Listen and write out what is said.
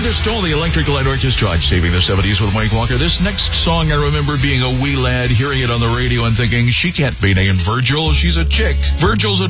Curtis Stoll, the Electric Light Orchestra, saving the 70s with Mike Walker. This next song, I remember being a wee lad, hearing it on the radio and thinking, she can't be named Virgil. She's a chick. Virgil's a